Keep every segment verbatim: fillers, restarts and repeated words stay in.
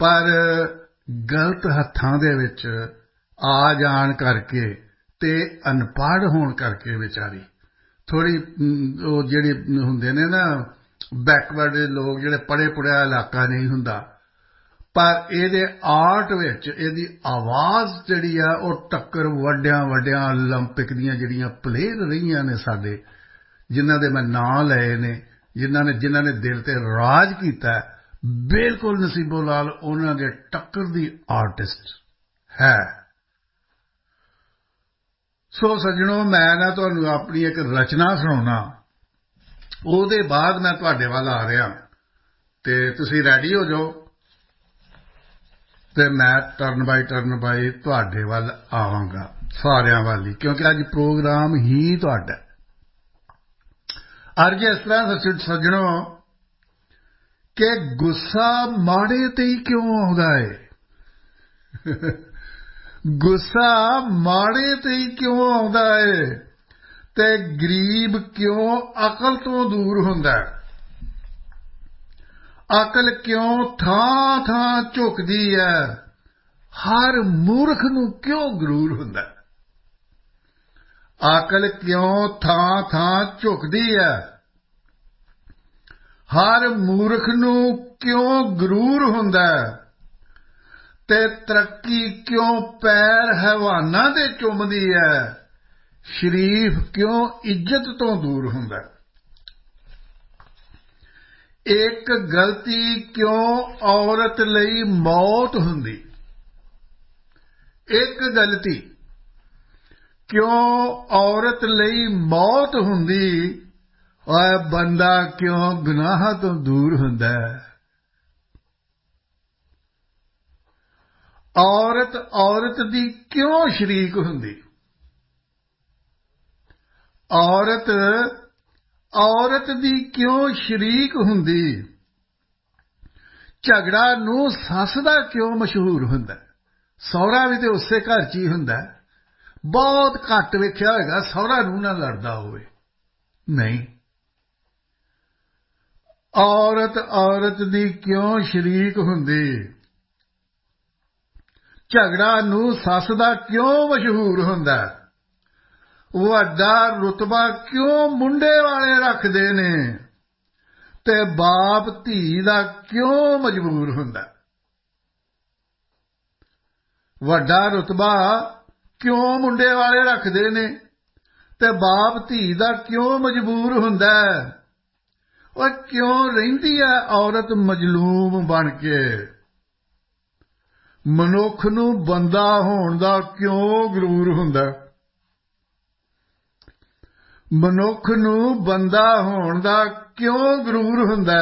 ਪਰ ਗਲਤ ਹੱਥਾਂ ਦੇ ਵਿੱਚ ਆ ਜਾਣ ਕਰਕੇ ਤੇ ਅਨਪੜ੍ਹ ਹੋਣ ਕਰਕੇ ਵਿਚਾਰੀ ਥੋੜ੍ਹੀ ਉਹ ਜਿਹੜੇ ਹੁੰਦੇ ਨੇ ਨਾ ਬੈਕਵਰਡ ਲੋਕ ਜਿਹੜੇ ਪੜ੍ਹੇ ਪੁੜ੍ਹਿਆ ਇਲਾਕਾ ਨਹੀਂ ਹੁੰਦਾ ਪਰ ਇਹਦੇ ਆਰਟ ਵਿੱਚ ਇਹਦੀ ਆਵਾਜ਼ ਜਿਹੜੀ ਆ ਉਹ ਟੱਕਰ ਵੱਡਿਆਂ ਵੱਡਿਆਂ ਓਲੰਪਿਕ ਦੀਆਂ ਜਿਹੜੀਆਂ ਪਲੇਅਰ ਰਹੀਆਂ ਨੇ ਸਾਡੇ ਜਿਨ੍ਹਾਂ ਦੇ ਮੈਂ ਨਾਂ ਲਏ ਨੇ ਜਿਨ੍ਹਾਂ ਨੇ ਜਿਨ੍ਹਾਂ ਨੇ ਦਿਲ 'ਤੇ ਰਾਜ ਕੀਤਾ ਬਿਲਕੁਲ ਨਸੀਬੋ ਲਾਲ ਉਹਨਾਂ ਦੇ ਟੱਕਰ ਦੀ ਆਰਟਿਸਟ ਹੈ। ਸੋ ਸੱਜਣੋ ਮੈਂ ਨਾ ਤੁਹਾਨੂੰ ਆਪਣੀ ਇੱਕ ਰਚਨਾ ਸੁਣਾਉਣਾ ਉਹਦੇ ਬਾਅਦ ਮੈਂ ਤੁਹਾਡੇ ਵੱਲ ਆ ਰਿਹਾ ਅਤੇ ਤੁਸੀਂ ਰੈਡੀ ਹੋ ਜਾਓ ਅਤੇ ਮੈਂ ਟਰਨ ਬਾਈ ਟਰਨ ਬਾਈ ਤੁਹਾਡੇ ਵੱਲ ਆਵਾਂਗਾ ਸਾਰਿਆਂ ਵੱਲ ਹੀ ਕਿਉਂਕਿ ਅੱਜ ਪ੍ਰੋਗਰਾਮ ਹੀ ਤੁਹਾਡਾ ਅੱਜ ਇਸ ਤਰ੍ਹਾਂ ਸੱਜਣੋ ਕਿ ਗੁੱਸਾ ਮਾੜੇ 'ਤੇ ਹੀ ਕਿਉਂ ਆਉਂਦਾ ਹੈ ਗੁੱਸਾ ਮਾੜੇ 'ਤੇ ਹੀ ਕਿਉਂ ਆਉਂਦਾ ਹੈ ਅਤੇ ਗਰੀਬ ਕਿਉਂ ਅਕਲ ਤੋਂ ਦੂਰ ਹੁੰਦਾ ਹੈ ਅਕਲ ਕਿਉਂ ਥਾਂ ਥਾਂ ਝੁਕਦੀ ਹੈ ਹਰ ਮੂਰਖ ਨੂੰ ਕਿਉਂ ਗਰੂਰ ਹੁੰਦਾ ਹੈ ਅਕਲ ਕਿਉਂ ਥਾਂ ਥਾਂ ਝੁਕਦੀ ਹੈ ਹਰ ਮੂਰਖ ਨੂੰ ਕਿਉਂ ਗਰੂਰ ਹੁੰਦਾ ਹੈ ਅਤੇ ਤਰੱਕੀ ਕਿਉਂ ਪੈਰ ਹੈਵਾਨਾਂ ਦੇ ਚੁੰਮਦੀ ਹੈ ਸ਼ਰੀਫ ਕਿਉਂ ਇੱਜ਼ਤ ਤੋਂ ਦੂਰ ਹੁੰਦਾ ਹੈ ਇੱਕ ਗਲਤੀ ਕਿਉਂ ਔਰਤ ਲਈ ਮੌਤ ਹੁੰਦੀ ਇੱਕ ਗਲਤੀ ਕਿਉਂ ਔਰਤ ਲਈ ਮੌਤ ਹੁੰਦੀ ਓਏ ਬੰਦਾ ਕਿਉਂ ਗੁਨਾਹਾਂ ਤੋਂ ਦੂਰ ਹੁੰਦਾ ਹੈ ਔਰਤ ਔਰਤ ਦੀ ਕਿਉਂ ਸ਼ਰੀਕ ਹੁੰਦੀ ਔਰਤ ਔਰਤ ਦੀ ਕਿਉਂ ਸ਼ਰੀਕ ਹੁੰਦੀ ਝਗੜਾ ਨੂੰ ਸੱਸ ਦਾ ਕਿਉਂ ਮਸ਼ਹੂਰ ਹੁੰਦਾ ਸਹੁਰਾ ਵੀ ਤਾਂ ਉਸੇ ਘਰ 'ਚ ਹੀ ਹੁੰਦਾ ਬਹੁਤ ਘੱਟ ਵੇਖਿਆ ਹੋਵੇਗਾ ਸਹੁਰਾ ਨੂੰ ਨਾਲ ਲੜਦਾ ਹੋਵੇ ਨਹੀਂ ਔਰਤ ਔਰਤ ਦੀ ਕਿਉਂ ਸ਼ਰੀਕ ਹੁੰਦੀ ਝਗੜਾ ਨੂੰ ਸੱਸ ਦਾ ਕਿਉਂ ਮਸ਼ਹੂਰ ਹੁੰਦਾ ਵੱਡਾ ਰੁਤਬਾ ਕਿਉਂ ਮੁੰਡੇ ਵਾਲੇ ਰੱਖਦੇ ਨੇ ਅਤੇ ਬਾਪ ਧੀ ਦਾ ਕਿਉਂ ਮਜਬੂਰ ਹੁੰਦਾ ਵੱਡਾ ਰੁਤਬਾ ਕਿਉਂ ਮੁੰਡੇ ਵਾਲੇ ਰੱਖਦੇ ਨੇ ਅਤੇ ਬਾਪ ਧੀ ਦਾ ਕਿਉਂ ਮਜਬੂਰ ਹੁੰਦਾ ਉਹ ਕਿਉਂ ਰਹਿੰਦੀ ਹੈ ਔਰਤ ਮਜ਼ਲੂਮ ਬਣ ਕੇ ਮਨੁੱਖ ਨੂੰ ਬੰਦਾ ਹੋਣ ਦਾ ਕਿਉਂ ਗਰੂਰ ਹੁੰਦਾ ਮਨੁੱਖ ਨੂੰ ਬੰਦਾ ਹੋਣ ਦਾ ਕਿਉਂ ਗਰੂਰ ਹੁੰਦਾ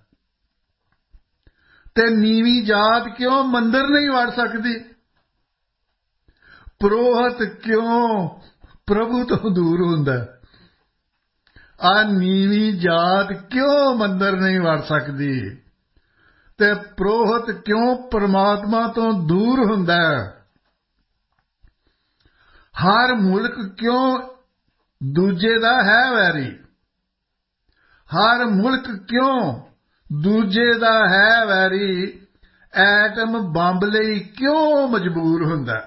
ਅਤੇ ਨੀਵੀਂ ਜਾਤ ਕਿਉਂ ਮੰਦਿਰ ਨਹੀਂ ਵੜ ਸਕਦੀ ਪੁਰੋਹਿਤ ਕਿਉਂ ਪ੍ਰਭੂ ਤੋਂ ਦੂਰ ਹੁੰਦਾ ਆ ਨੀਵੀਂ ਜਾਤ ਕਿਉਂ ਮੰਦਿਰ ਨਹੀਂ ਵੜ ਸਕਦੀ ਅਤੇ ਪੁਰੋਹਿਤ ਕਿਉਂ ਪਰਮਾਤਮਾ ਤੋਂ ਦੂਰ ਹੁੰਦਾ ਹਰ ਮੁਲਕ ਕਿਉਂ ਦੂਜੇ ਦਾ ਹੈ ਵੈਰੀ ਹਰ ਮੁਲਕ ਕਿਉਂ ਦੂਜੇ ਦਾ ਹੈ ਵੈਰੀ ਐਟਮ ਬੰਬ ਲਈ ਕਿਉਂ ਮਜਬੂਰ ਹੁੰਦਾ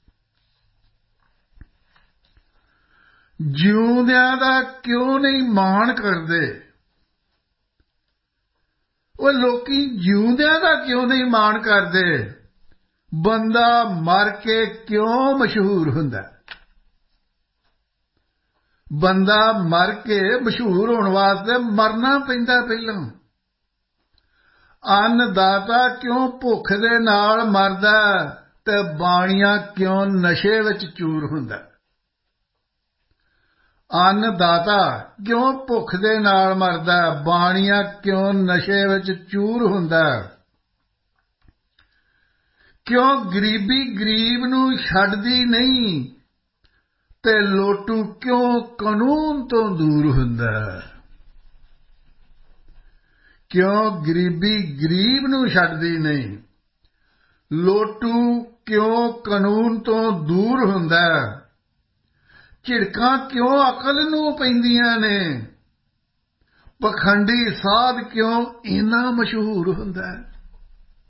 ਜਿਉਂਦਿਆਂ ਦਾ ਕਿਉਂ ਨਹੀਂ ਮਾਣ ਕਰਦੇ ਉਹ ਲੋਕੀ ਜਿਉਂਦਿਆਂ ਦਾ ਕਿਉਂ ਨਹੀਂ ਮਾਣ ਕਰਦੇ ਬੰਦਾ ਮਰ ਕੇ ਕਿਉਂ ਮਸ਼ਹੂਰ ਹੁੰਦਾ ਬੰਦਾ ਮਰ ਕੇ ਮਸ਼ਹੂਰ ਹੋਣ ਵਾਸਤੇ ਮਰਨਾ ਪੈਂਦਾ ਪਹਿਲਾਂ ਅੰਨਦਾਤਾ ਕਿਉਂ ਭੁੱਖ ਦੇ ਨਾਲ ਮਰਦਾ ਅਤੇ ਬਾਣੀਆ ਕਿਉਂ ਨਸ਼ੇ ਵਿੱਚ ਚੂਰ ਹੁੰਦਾ ਅੰਨਦਾਤਾ ਕਿਉਂ ਭੁੱਖ ਦੇ ਨਾਲ ਮਰਦਾ ਬਾਣੀਆ ਕਿਉਂ ਨਸ਼ੇ ਵਿੱਚ ਚੂਰ ਹੁੰਦਾ ਕਿਉਂ ਗਰੀਬੀ ਗਰੀਬ ਨੂੰ ਛੱਡਦੀ ਨਹੀਂ ਅਤੇ ਲੋਟੂ ਕਿਉਂ ਕਾਨੂੰਨ ਤੋਂ ਦੂਰ ਹੁੰਦਾ ਕਿਉਂ ਗਰੀਬੀ ਗਰੀਬ ਨੂੰ ਛੱਡਦੀ ਨਹੀਂ ਲੋਟੂ ਕਿਉਂ ਕਾਨੂੰਨ ਤੋਂ ਦੂਰ ਹੁੰਦਾ ਝਿੜਕਾਂ ਕਿਉਂ ਅਕਲ ਨੂੰ ਪੈਂਦੀਆਂ ਨੇ ਪਖੰਡੀ ਸਾਧ ਕਿਉਂ ਇੰਨਾ ਮਸ਼ਹੂਰ ਹੁੰਦਾ